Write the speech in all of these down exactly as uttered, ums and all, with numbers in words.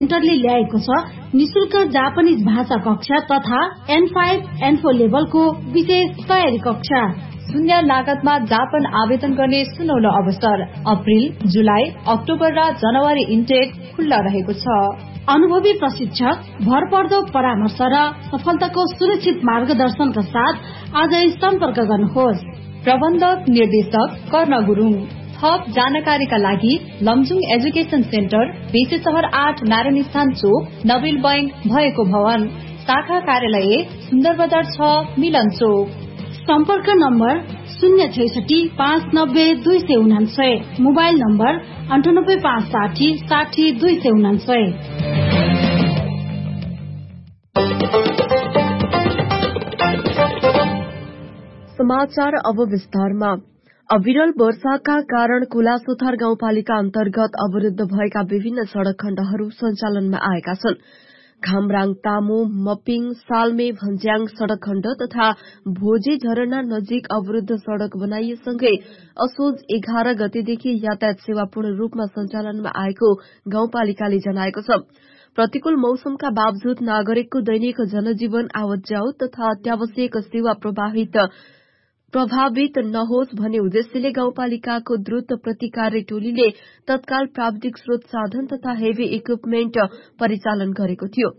सेन्टरले ल्याएको छ निशुल्क जापानिज भाषा कक्षा तथा एन फाइभ एन फोर लेभलको विशेष तयारी कक्षा। शून्य लागतमा जापान आवेदन गर्ने सुनौलो अवसर। अप्रिल, जुलाई, अक्टोबर र जनवरी इन्टेक खुल्ला रहेको छ। अनुभवी प्रशिक्षक, भरपर्दो परामर्श र सफलताको सुरक्षित मार्गदर्शनका साथ आजै सम्पर्क गर्नुहोस्। प्रबन्धक निर्देशक कर्ण गुरुङ। थप जानकारीका लागि लमजुङ एजुकेसन सेन्टर, बेसे शहर आठ, नारायण स्थान चोक, नबिल बैंक भएको भवन, शाखा कार्यालय सुन्दर बजार छ, मिलन चोक। सम्पर्क नम्बर शून्य छैसठी पाँच नब्बे दुई सय उनान्सय, मोबाइल नम्बर अन्ठानब्बे पाँच साठी साठी दुई सय उनान्सय। समाचार अब विस्तारमा। अविरल वर्षाका कारण कुलासोथार गाउँपालिका अन्तर्गत अवरुद्ध भएका विभिन्न सड़क खण्डहरू सञ्चालनमा आएका छन्। घामराङ तामो, मपिङ, सालमे, भन्ज्याङ सड़क खण्ड तथा भोजे झरना नजिक अवरुद्ध सड़क बनाइएसँगै असोज एघार गतेदेखि यातायात सेवा पूर्ण रूपमा सञ्चालनमा आएको गाउँपालिकाले जनाएको छ। प्रतिकूल मौसमका बावजुद नागरिकको दैनिक जनजीवन आवत जावत तथा अत्यावश्यक सेवा प्रभावित प्रभावित नहोस् भन्ने उद्देश्यले गाउँपालिकाको द्रुत प्रतिकार्य टोलीले तत्काल प्राविधिक स्रोत साधन तथा हेभी इक्विपमेन्ट परिचालन गरेको थियो।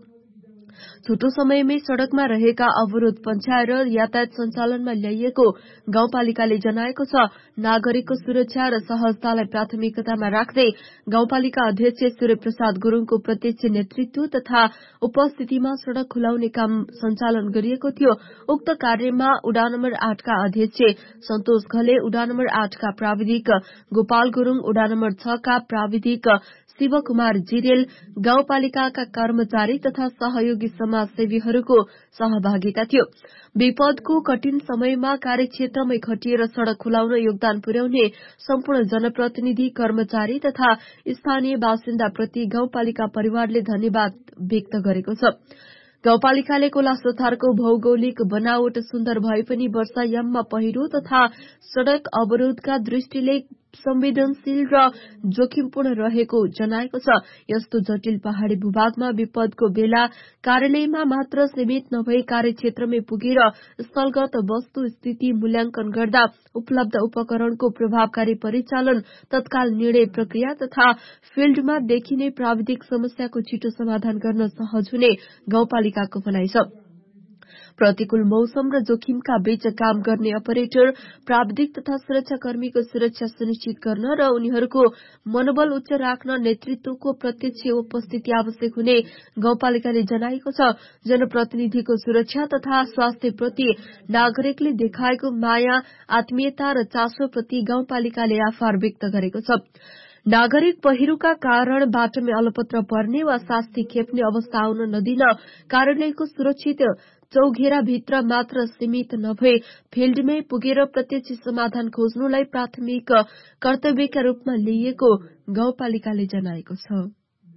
छोटो समयमै सड़कमा रहेका अवरोध पन्छाएर यातायात सञ्चालनमा ल्याइएको गाउँपालिकाले जनाएको छ। नागरिकको सुरक्षा र सहजतालाई प्राथमिकतामा राख्दै गाउँपालिका अध्यक्ष सूर्य प्रसाद गुरूङको प्रत्यक्ष नेतृत्व तथा उपस्थितिमा सड़क खुलाउने काम सञ्चालन गरिएको थियो। उक्त कार्यमा उडा नम्बर आठका अध्यक्ष सन्तोष घले, उडा नम्बर आठका प्राविधिक गोपाल गुरूङ, उडा नम्बर छका प्राविधिक शिवकुमार जिरेल, गाउँपालिकाका कर्मचारी तथा सहयोगी समाजसेवीहरूको सहभागिता थियो। विपदको कठिन समयमा कार्यक्षेत्रमै खटिएर सड़क खुलाउन योगदान पुर्याउने सम्पूर्ण जनप्रतिनिधि, कर्मचारी तथा स्थानीय बासिन्दाप्रति गाउँपालिका परिवारले धन्यवाद व्यक्त गरेको छ। गाउँपालिकाले कोलासोथारको भौगोलिक बनावट सुन्दर भए पनि वर्षायाममा पहिरो तथा सड़क अवरोधका दृष्टिले संवेदनशील र जोखिमपूर्ण रहेको जनाएको छ। यस्तो जटिल पहाड़ी भूभागमा विपदको बेला कार्यालयमा मात्र सीमित नभई कार्यक्षेत्रमै पुगेर स्थलगत वस्तु स्थिति मूल्याङ्कन गर्दा उपलब्ध उपकरणको प्रभावकारी परिचालन, तत्काल निर्णय प्रक्रिया तथा फिल्डमा देखिने प्राविधिक समस्याको छिटो समाधान गर्न सहज हुने गाउँपालिकाको भनाइ छ। प्रतिकूल मौसम र जोखिमका बीच काम गर्ने अपरेटर, प्राविधिक तथा सुरक्षाकर्मीको सुरक्षा सुनिश्चित गर्न र उनीहरूको मनोबल उच्च राख्न नेतृत्वको प्रत्यक्ष उपस्थिति आवश्यक हुने गाउँपालिकाले जनाएको छ। जनप्रतिनिधिको सुरक्षा तथा स्वास्थ्यप्रति नागरिकले देखाएको माया, आत्मीयता र चासोप्रति गाउँपालिकाले आभार व्यक्त गरेको छ। नागरिक पहिरोका कारण बाटोमै अलपत्र पर्ने वा शास्ति खेप्ने अवस्था आउन नदिन कार्यालयको सुरक्षित चौघेराभित्र मात्र सीमित नभई फिल्डमै पुगेर प्रत्यक्ष समाधान खोज्नुलाई प्राथमिक कर्तव्यका रूपमा लिइएको गाउँपालिकाले जनाएको छ।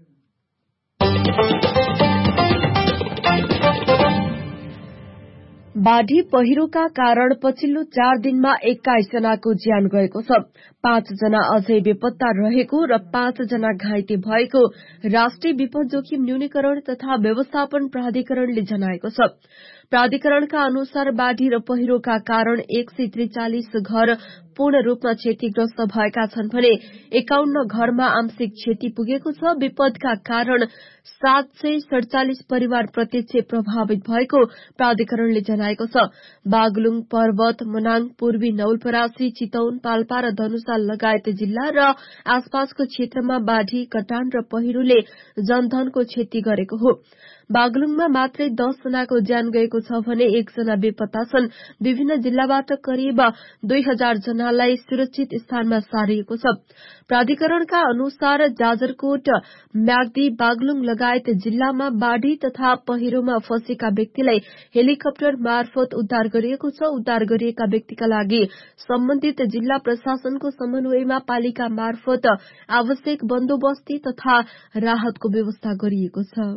बाढ़ी पहिरोका कारण पछिल्लो चार दिनमा एक्काइस जनाको ज्यान गएको छ। पाँच जना अझै बेपत्ता रहेको र पाँच जना घाइते भएको राष्ट्रिय विपद जोखिम न्यूनीकरण तथा व्यवस्थापन प्राधिकरणले जनाएको छ। प्राधिकरणका अनुसार बाढ़ी र पहिरोका कारण एक सय त्रिचालिस घर पूर्ण रूपमा क्षतिग्रस्त भएका छन् भने एकाउन्न घरमा आंशिक क्षति पुगेको छ। विपदका कारण सात सय सड़चालिस परिवार प्रत्यक्ष प्रभावित भएको प्राधिकरणले जनाएको छ। बागलुङ, पर्वत, मनाङ, पूर्वी नवलपरासी, चितौन, पाल्पा र धनुषा लगायत जिल्ला र आसपासको क्षेत्रमा बाढ़ी, कटान र पहिरोले जनधनको क्षति गरेको हो। बागलुङमा मात्रै दस जनाको ज्यान गएको छ भने एक जना बेपत्ता छन्। विभिन्न जिल्लाबाट करिब दुई हजार जनालाई सुरक्षित स्थानमा सारिएको छ। प्राधिकरणका अनुसार जाजरकोट, म्याग्दी, बागलुङ लगायत जिल्लामा बाढ़ी तथा पहिरोमा फँसेका व्यक्तिलाई हेलिकप्टर मार्फत उद्धार गरिएको छ। उद्धार गरिएका व्यक्तिका लागि सम्बन्धित जिल्ला प्रशासनको समन्वयमा पालिका मार्फत आवश्यक बन्दोबस्ती तथा राहतको व्यवस्था गरिएको छ।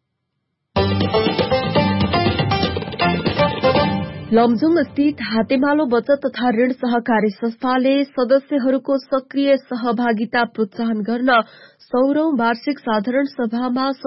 लमजुङ स्थित हातेमालो बचत तथा ऋण सहकारी संस्थाले सदस्यहरूको सक्रिय सहभागिता प्रोत्साहन गर्न सौरौं वार्षिक साधारण सभामा